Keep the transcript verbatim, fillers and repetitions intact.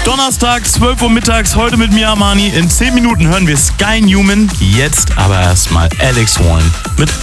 Donnerstag, zwölf Uhr mittags, heute mit mir, Armani. In zehn Minuten hören wir Sky Newman. Jetzt aber erstmal Alex Warren mit